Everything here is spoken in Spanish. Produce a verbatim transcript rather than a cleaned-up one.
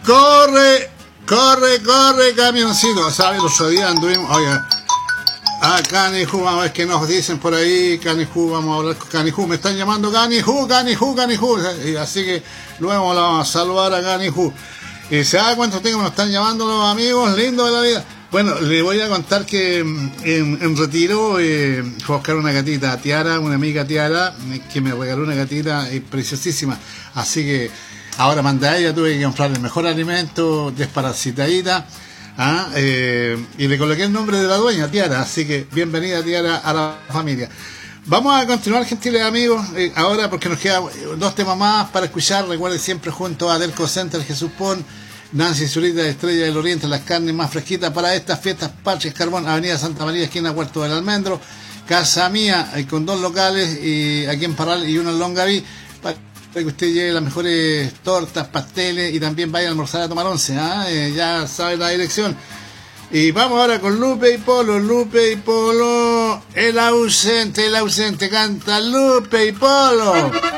corre, corre, corre, camioncito. ¿Sabes? El otro día anduvimos, oiga, ah, Canijú, vamos a ver qué nos dicen por ahí. Canijú, vamos a hablar con Canijú. Me están llamando Canijú, Canijú, Canijú. Así que luego la vamos a saludar a Canijú. ¿Y se da cuenta usted que me están llamando los amigos lindos de la vida? Bueno, le voy a contar que en, en Retiro eh, fue a buscar una gatita, Tiara, una amiga Tiara, que me regaló una gatita eh, preciosísima. Así que ahora mandé a ella, tuve que comprar el mejor alimento, desparasitadita. ¿Ah? Eh, y le coloqué el nombre de la dueña, Tiara, así que bienvenida Tiara a la familia. Vamos a continuar, gentiles amigos, eh, ahora porque nos quedan dos temas más para escuchar. Recuerden siempre junto a Delco Center, Jesús Pon, Nancy Zurita de Estrella del Oriente, las carnes más fresquitas para estas fiestas patrias. Carbón, Avenida Santa María, esquina Huerto del Almendro, Casa Mía, eh, con dos locales, y aquí en Parral y uno en Longaví, para que usted lleve las mejores tortas, pasteles y también vaya a almorzar a tomar once. ¿Ah? Eh, ya sabe la dirección. Y vamos ahora con Lupe y Polo, Lupe y Polo, el ausente, el ausente canta Lupe y Polo.